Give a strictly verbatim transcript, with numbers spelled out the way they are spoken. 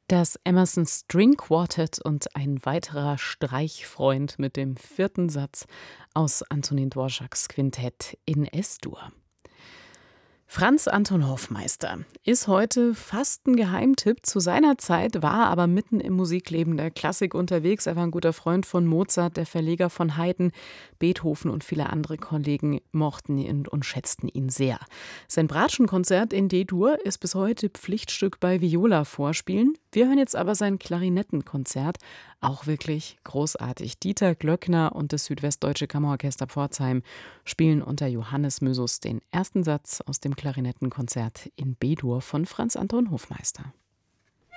Das Emerson String Quartet und ein weiterer Streichfreund mit dem vierten Satz aus Antonín Dvořáks Quintett in Es-Dur. Franz Anton Hofmeister ist heute fast ein Geheimtipp. Zu seiner Zeit war er aber mitten im Musikleben der Klassik unterwegs. Er war ein guter Freund von Mozart, der Verleger von Haydn, Beethoven und viele andere Kollegen mochten ihn und schätzten ihn sehr. Sein Bratschenkonzert in D-Dur ist bis heute Pflichtstück bei Viola-Vorspielen. Wir hören jetzt aber sein Klarinettenkonzert, auch wirklich großartig. Dieter Glöckner und das Südwestdeutsche Kammerorchester Pforzheim spielen unter Johannes Mösus den ersten Satz aus dem Klarinettenkonzert in B-Dur von Franz Anton Hofmeister.